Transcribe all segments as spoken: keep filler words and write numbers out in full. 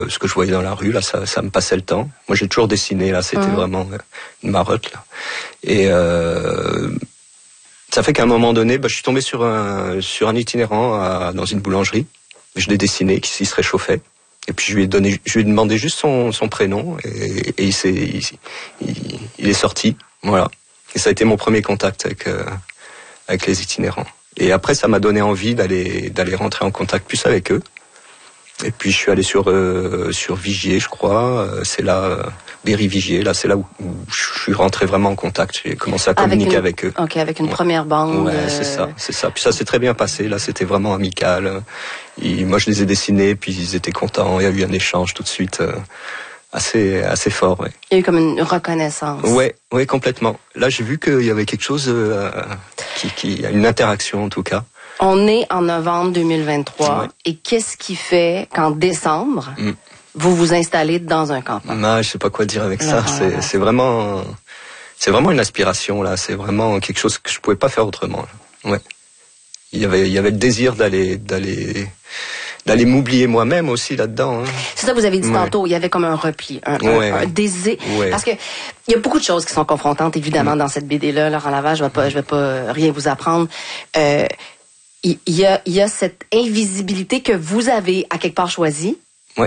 ce que je voyais dans la rue, là, ça, ça me passait le temps. Moi, j'ai toujours dessiné, là, c'était mmh. vraiment une marotte, là. Et euh, ça fait qu'à un moment donné, bah, je suis tombé sur un, sur un itinérant à, dans une boulangerie. Je l'ai dessiné, qui se réchauffait. Et puis je lui ai donné, je lui ai demandé juste son, son prénom, et, et il, s'est, il, il, il est sorti, voilà. Et ça a été mon premier contact avec, euh, avec les itinérants. Et après, ça m'a donné envie d'aller, d'aller rentrer en contact plus avec eux. Et puis je suis allé sur euh, sur Vigier, je crois. C'est là, euh, Berry-Vigier. Là, c'est là où, où je suis rentré vraiment en contact. J'ai commencé à communiquer avec, une, avec eux. Ok, avec une ouais. première bande. Ouais, euh... c'est ça, c'est ça. Puis ça s'est très bien passé. Là, c'était vraiment amical. Et moi, je les ai dessinés, puis ils étaient contents. Il y a eu un échange tout de suite euh, assez assez fort. Ouais. Il y a eu comme une reconnaissance. Ouais, ouais, complètement. Là, j'ai vu qu'il y avait quelque chose euh, qui, qui, une interaction en tout cas. On est en novembre deux mille vingt-trois. Ouais. Et qu'est-ce qui fait qu'en décembre, mm. vous vous installez dans un campement? Non, je sais pas quoi dire avec ça. C'est, c'est vraiment, c'est vraiment une aspiration là. C'est vraiment quelque chose que je pouvais pas faire autrement. Là. Ouais. Il y avait, il y avait le désir d'aller, d'aller, d'aller m'oublier moi-même aussi là-dedans. Hein. C'est ça que vous avez dit ouais. tantôt. Il y avait comme un repli, un, ouais. un, un désir. Ouais. Parce que il y a beaucoup de choses qui sont confrontantes évidemment mm. dans cette B D-là. Laurent Lavage, je vais pas, je vais pas rien vous apprendre. Euh, Il y a, il y a cette invisibilité que vous avez à quelque part choisie. Oui.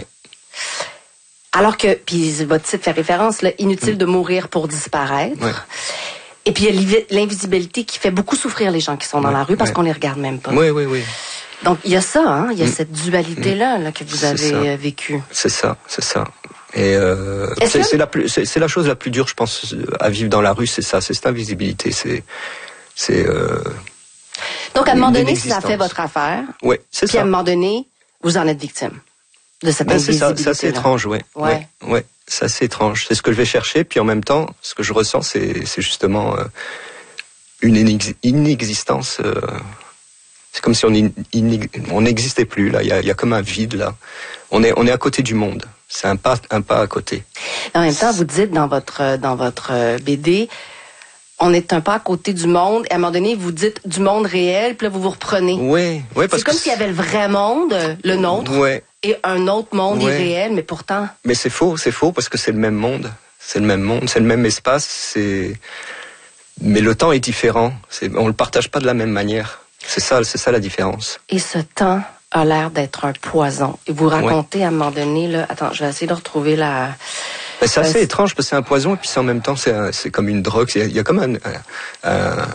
Alors que, puis votre titre fait référence, là, inutile mmh. de mourir pour disparaître. Oui. Et puis il y a l'invisibilité qui fait beaucoup souffrir les gens qui sont dans oui. la rue parce oui. qu'on les regarde même pas. Oui, oui, oui. Donc il y a ça, hein, il y a mmh. cette dualité-là là, que vous c'est avez vécue. C'est ça, c'est ça. Et euh, c'est, que... c'est, la plus, c'est, c'est la chose la plus dure, je pense, à vivre dans la rue, c'est ça, c'est cette invisibilité, c'est... c'est euh... Donc, à un moment donné, si ça fait votre affaire, ouais, c'est puis ça. à un moment donné, vous en êtes victime de cette ben, invisibilité. C'est ça, c'est assez étrange, ouais. Ouais. ouais. Ouais, c'est assez étrange. C'est ce que je vais chercher, puis en même temps, ce que je ressens, c'est, c'est justement euh, une inex- inexistence. Euh, c'est comme si on in, in, on n'existait plus, là. Il y a, il y a comme un vide, là. On est, on est à côté du monde. C'est un pas, un pas à côté. En même temps, vous dites dans votre, dans votre B D... on est un peu à côté du monde, et à un moment donné, vous dites du monde réel, puis là, vous vous reprenez. Oui, oui, parce c'est comme que s'il y avait le vrai monde, le nôtre, ouais. et un autre monde ouais. irréel, mais pourtant... Mais c'est faux, c'est faux, parce que c'est le même monde. C'est le même monde, c'est le même espace, c'est... mais le temps est différent. C'est... on le partage pas de la même manière. C'est ça, c'est ça la différence. Et ce temps a l'air d'être un poison. Et vous racontez ouais. à un moment donné, là... Attends, je vais essayer de retrouver la... Mais c'est assez euh, étrange parce que c'est un poison et puis c'est en même temps c'est, un, c'est comme une drogue. Il y a comme un, un, un,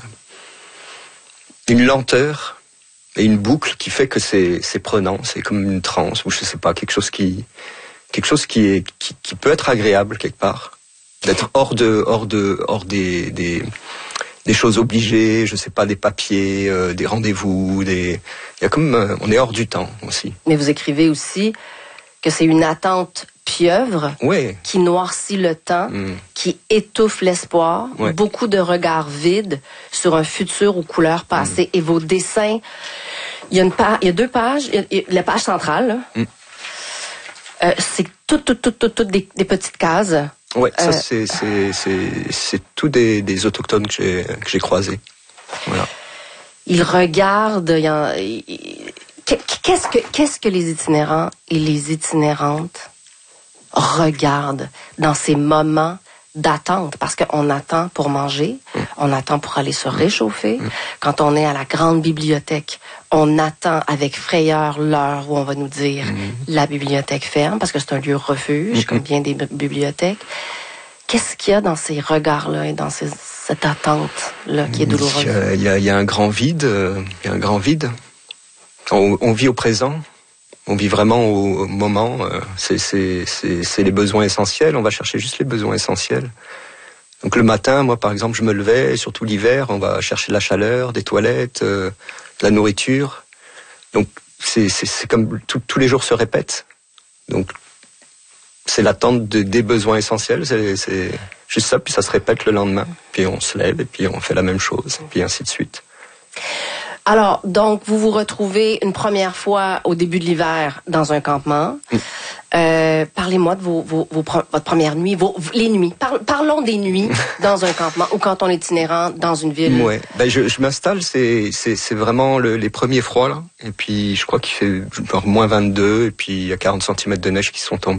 une lenteur et une boucle qui fait que c'est, c'est prenant. C'est comme une transe ou je sais pas, quelque chose qui, quelque chose qui est qui, qui peut être agréable quelque part, d'être hors de hors de hors des des, des choses obligées. Je sais pas, des papiers, euh, des rendez-vous, des. Il y a comme euh, on est hors du temps aussi. Mais vous écrivez aussi que c'est une attente pieuvre, oui. qui noircit le temps, mm. qui étouffe l'espoir, oui. beaucoup de regards vides sur un futur aux couleurs passées. Mm. Et vos dessins, il y a une page, il y a deux pages, il y a la page centrale, là, mm. euh, c'est toutes, toutes, toutes, toutes, toutes des, des petites cases. Oui, ça euh, c'est, c'est, c'est, c'est tous des, des autochtones que j'ai, que j'ai croisés. Voilà. Ils regardent, il y a, il, qu'est-ce que, qu'est-ce que les itinérants et les itinérantes regardent dans ces moments d'attente? Parce qu'on attend pour manger, mmh. on attend pour aller se réchauffer. Mmh. Quand on est à la grande bibliothèque, on attend avec frayeur l'heure où on va nous dire mmh. la bibliothèque ferme, parce que c'est un lieu refuge, mmh. comme bien des bibliothèques. Qu'est-ce qu'il y a dans ces regards-là et dans ces, cette attente-là qui est douloureuse? Il y a, il y a un grand vide, il y a un grand vide. On, on vit au présent. On vit vraiment au moment, c'est, c'est, c'est, c'est les besoins essentiels, on va chercher juste les besoins essentiels. Donc le matin, moi par exemple, je me levais, surtout l'hiver, on va chercher de la chaleur, des toilettes, euh, de la nourriture. Donc c'est, c'est, c'est comme tout, tous les jours se répètent. Donc c'est l'attente de, des besoins essentiels, c'est, c'est juste ça, puis ça se répète le lendemain. Puis on se lève et puis on fait la même chose, et puis ainsi de suite. Alors, donc, vous vous retrouvez une première fois au début de l'hiver dans un campement. Mmh. Euh, par parlez-moi de vos, vos, vos votre première nuit, vos, les nuits. Par, parlons des nuits dans un campement ou quand on est itinérant dans une ville. Ouais, ben je, je m'installe, c'est c'est c'est vraiment le, les premiers froids là, et puis je crois qu'il fait genre moins vingt-deux, et puis il y a quarante centimètres de neige qui sont tombés.